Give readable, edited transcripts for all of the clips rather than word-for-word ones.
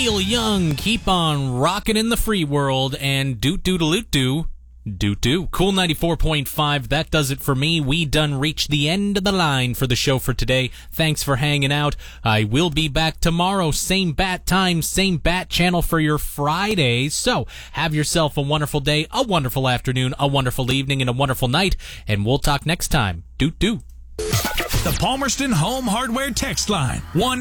Neil Young, keep on rocking in the free world, and doot-doodle-oot-doo. Doot-doo. Cool 94.5, that does it for me. We done reached the end of the line for the show for today. Thanks for hanging out. I will be back tomorrow, same bat time, same bat channel for your Fridays. So, have yourself a wonderful day, a wonderful afternoon, a wonderful evening, and a wonderful night, and we'll talk next time. Doot-doo. The Palmerston Home Hardware text line,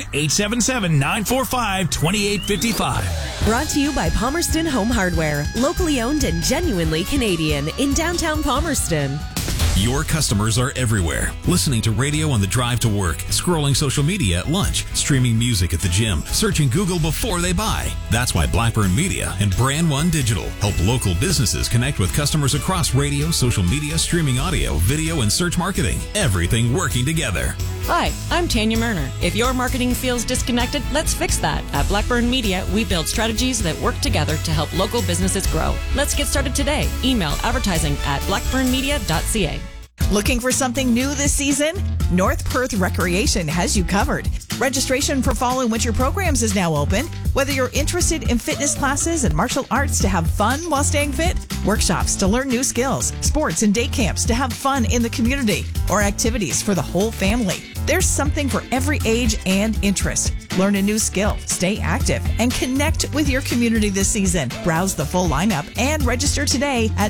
1-877-945-2855. Brought to you by Palmerston Home Hardware, locally owned and genuinely Canadian in downtown Palmerston. Your customers are everywhere. Listening to radio on the drive to work, scrolling social media at lunch, streaming music at the gym, searching Google before they buy. That's why Blackburn Media and Brand One Digital help local businesses connect with customers across radio, social media, streaming audio, video, and search marketing. Everything working together. Hi, I'm Tanya Murner. If your marketing feels disconnected, let's fix that. At Blackburn Media, we build strategies that work together to help local businesses grow. Let's get started today. Email advertising@blackburnmedia.ca. Looking for something new this season? North Perth Recreation has you covered. Registration for fall and winter programs is now open. Whether you're interested in fitness classes and martial arts to have fun while staying fit, workshops to learn new skills, sports and day camps to have fun in the community, or activities for the whole family, there's something for every age and interest. Learn a new skill, stay active, and connect with your community this season. Browse the full lineup and register today at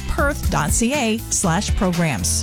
northperth.ca/programs.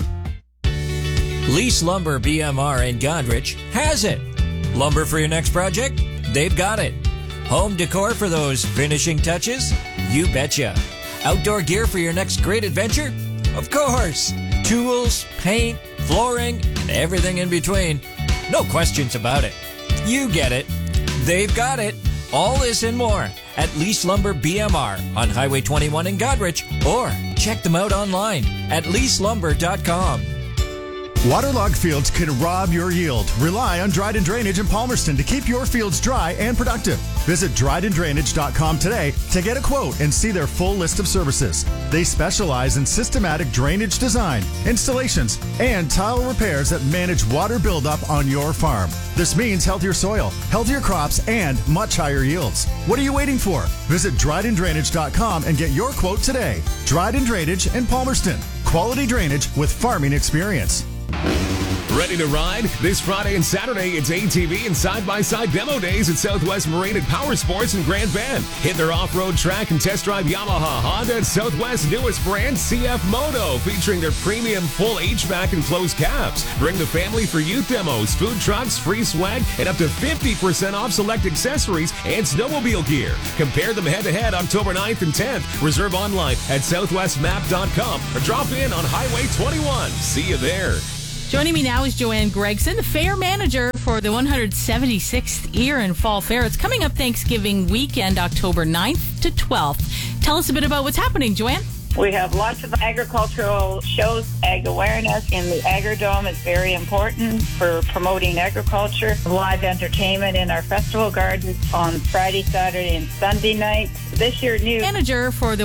Lease Lumber BMR in Godrich has it. Lumber for your next project? They've got it. Home decor for those finishing touches? You betcha. Outdoor gear for your next great adventure? Of course. Tools, paint, flooring, and everything in between. No questions about it. You get it. They've got it. All this and more at Lease Lumber BMR on Highway 21 in Godrich, or check them out online at leaselumber.com. Waterlogged fields can rob your yield. Rely on Dryden Drainage in Palmerston to keep your fields dry and productive. Visit drydendrainage.com today to get a quote and see their full list of services. They specialize in systematic drainage design, installations, and tile repairs that manage water buildup on your farm. This means healthier soil, healthier crops, and much higher yields. What are you waiting for? Visit drydendrainage.com and get your quote today. Dryden Drainage in Palmerston. Quality drainage with farming experience. Ready to ride? This Friday and Saturday, it's ATV and side-by-side demo days at Southwest Marine and Power Sports in Grand Bend. Hit their off-road track and test drive Yamaha, Honda, and Southwest's newest brand, CF Moto, featuring their premium full HVAC and closed cabs. Bring the family for youth demos, food trucks, free swag, and up to 50% off select accessories and snowmobile gear. Compare them head-to-head October 9th and 10th. Reserve online at southwestmap.com or drop in on Highway 21. See you there. Joining me now is Joanne Gregson, the fair manager for the 176th Year and Fall Fair. It's coming up Thanksgiving weekend, October 9th to 12th. Tell us a bit about what's happening, Joanne. We have lots of agricultural shows. Ag awareness in the Agridome is very important for promoting agriculture. Live entertainment in our festival gardens on Friday, Saturday, and Sunday nights. This year, new manager for the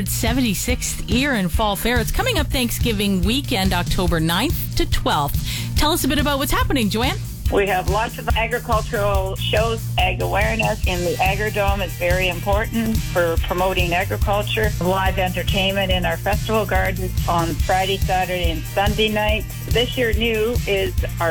176th Year and Fall Fair. It's coming up Thanksgiving weekend, October 9th to 12th. Tell us a bit about what's happening, Joanne. We have lots of agricultural shows. Ag awareness in the Agridome is very important for promoting agriculture. Live entertainment in our festival gardens on Friday, Saturday, and Sunday nights. This year, new is our